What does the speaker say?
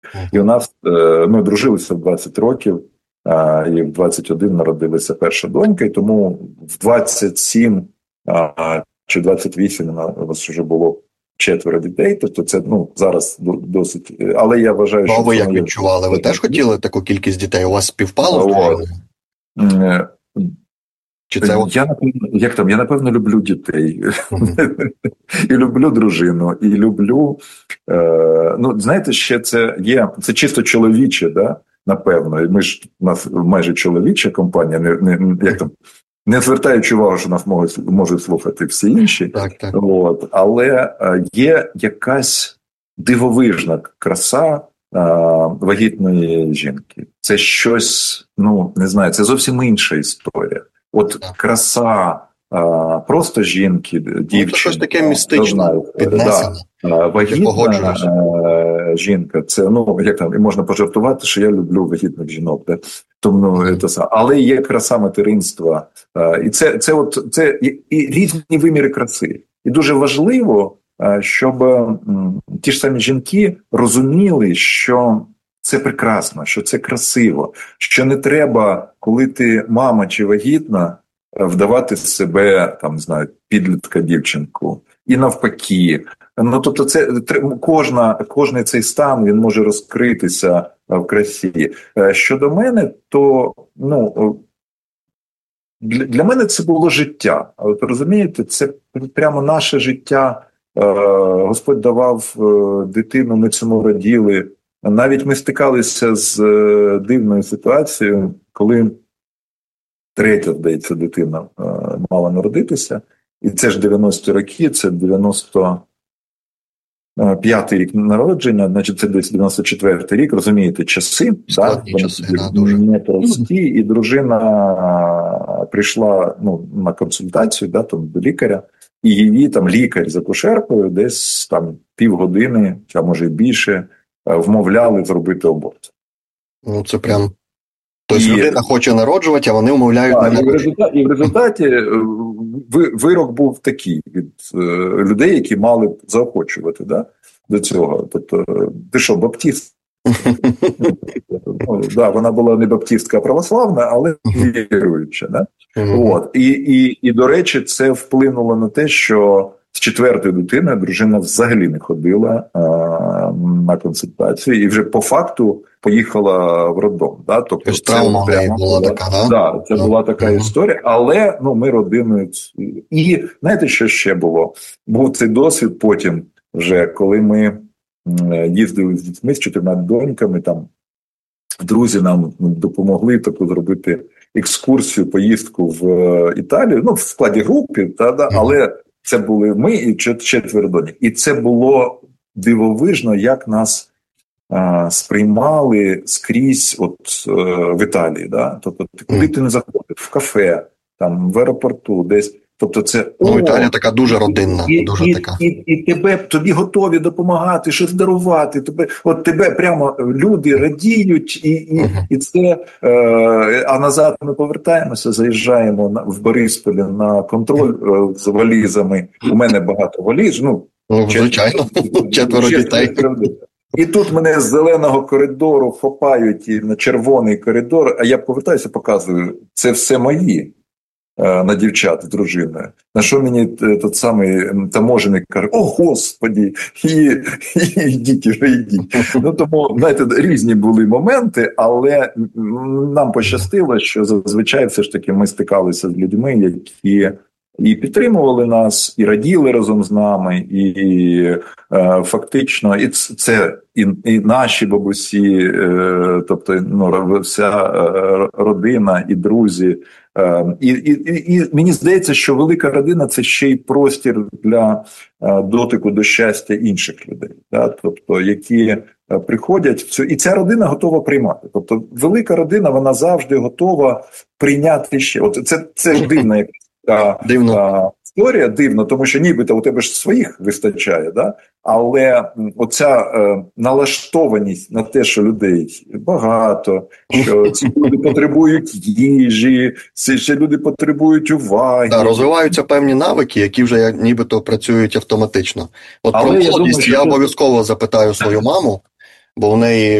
І у нас, ми дружилися в 20 років, і в 21 народилася перша донька, і тому в 27 чи 28 у нас вже було 4 дітей, тобто це, зараз досить, але я вважаю, що... А ви як відчували? Ви теж хотіли таку кількість дітей? У вас співпало? Чи це... Я, напевно, люблю дітей. І люблю дружину, і люблю... знаєте, ще це чисто чоловіче, да? Напевно. І ми ж, у нас майже чоловіча компанія, не звертаючи увагу, що нас можуть слухати всі інші. Так. Але є якась дивовижна краса вагітної жінки. Це щось, не знаю, це зовсім інша історія. Краса просто жінки, дівчини. Це щось таке містичне, піднесення. Вагітна жінка, це, можна пожартувати, що я люблю вагітних жінок. Да? Тому, але є краса материнства. І це і різні виміри краси. І дуже важливо, щоб ті ж самі жінки розуміли, що це прекрасно, що це красиво, що не треба, коли ти мама чи вагітна, вдавати з себе, підлітка дівчинку. І навпаки. Тобто кожний цей стан, він може розкритися в красі. Щодо мене, то, для мене це було життя. Розумієте, це прямо наше життя. Господь давав дитину, ми цьому раділи. Навіть ми стикалися з дивною ситуацією, коли третя, здається, дитина мала народитися. І це ж 90-ті роки, це 95-й рік народження, значить це десь 94-й рік, розумієте, часи. Дуже. Не прості, і дружина прийшла на консультацію до лікаря, і її лікар з акушеркою десь півгодини, а може й більше, вмовляли зробити аборт. Це прям... Тобто людина хоче народжувати, а вони вмовляють не народжувати. І в результаті вирок був такий від людей, які мали б заохочувати до цього. Тобто, ти що, баптист? Вона була не баптистка, а православна, але віруюча. І, до речі, це вплинуло на те, що з четвертою дитиною дружина взагалі не ходила на консультацію і вже по факту поїхала в роддом. Тобто травма була така, це була така історія, але ми родиною. І знаєте, що ще було? Був цей досвід потім вже, коли ми їздили з дітьми, з 4 доньками, друзі нам допомогли таку зробити екскурсію, поїздку в Італію, в складі групи, але це були ми і 4 доньок. І це було дивовижно, як нас сприймали скрізь в Італії. Тобто, куди ти не заходив? В кафе, в аеропорту, десь. Тобто це... Італія така дуже родинна. Тобі готові допомагати, щось дарувати. Тебе прямо люди радіють, і це... А назад ми повертаємося, заїжджаємо в Борисполі на контроль з валізами. У мене багато валіз. Звичайно, 4 дітей. І тут мене з зеленого коридору хопають на червоний коридор, а я повертаюся, показую, це все мої. На дівчат з дружиною. На що мені той самий таможенник каже: "О, Господі, ідіть вже, ідіть". Тому, знаєте, різні були моменти, але нам пощастило, що зазвичай все ж таки ми стикалися з людьми, які і підтримували нас, і раділи разом з нами, і фактично, і це і наші бабусі, тобто вся родина, і друзі. І мені здається, що велика родина – це ще й простір для дотику до щастя інших людей, тобто які приходять, і ця родина готова приймати. Тобто велика родина, вона завжди готова прийняти ще. Це дивна якась історія, дивно, тому що нібито у тебе ж своїх вистачає, але оця налаштованість на те, що людей багато, що ці люди потребують їжі, ці люди потребують уваги. Розвиваються певні навики, які вже нібито працюють автоматично. Про молодість я обов'язково запитаю свою маму, бо у неї